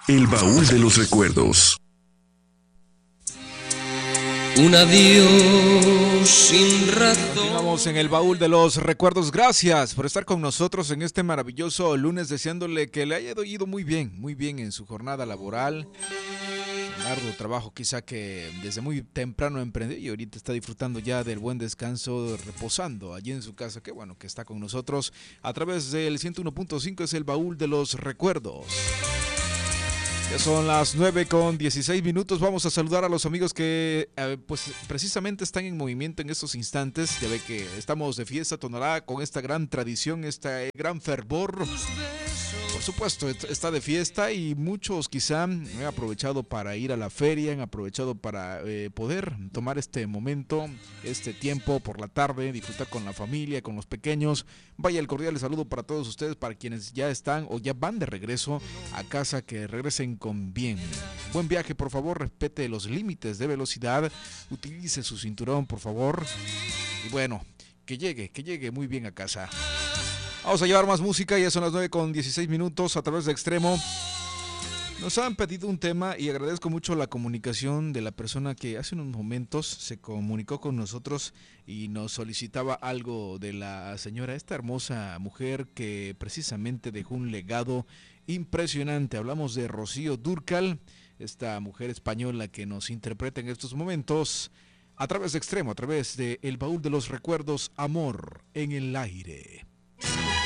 El baúl de los recuerdos. Un adiós sin razón. Continuamos en el baúl de los recuerdos. Gracias por estar con nosotros en este maravilloso lunes, deseándole que le haya ido muy bien en su jornada laboral. Un arduo trabajo quizá que desde muy temprano emprendió y ahorita está disfrutando ya del buen descanso, reposando allí en su casa. Qué bueno que está con nosotros a través del 101.5, es el baúl de los recuerdos. Ya son las 9:16. Vamos a saludar a los amigos que pues precisamente están en movimiento en estos instantes. Ya ve que estamos de fiesta Tonalá con esta gran tradición, este gran fervor. Por supuesto, está de fiesta y muchos quizá han aprovechado para ir a la feria, han aprovechado para poder tomar este momento, este tiempo por la tarde, disfrutar con la familia, con los pequeños. Vaya el cordial saludo para todos ustedes, para quienes ya están o ya van de regreso a casa, que regresen con bien. Buen viaje, por favor, respete los límites de velocidad, utilice su cinturón, por favor. Y bueno, que llegue muy bien a casa. Vamos a llevar más música, ya son las 9:16 a través de Extremo. Nos han pedido un tema y agradezco mucho la comunicación de la persona que hace unos momentos se comunicó con nosotros y nos solicitaba algo de la señora, esta hermosa mujer que precisamente dejó un legado impresionante. Hablamos de Rocío Dúrcal, esta mujer española que nos interpreta en estos momentos a través de Extremo, a través de El Baúl de los Recuerdos, Amor en el Aire.